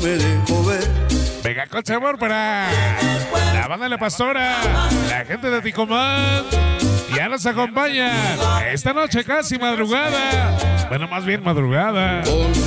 me dejó ver. Venga con sabor para la banda de La Pastora, la gente de Ticomán. Ya nos acompaña esta noche casi madrugada. Bueno, más bien madrugada.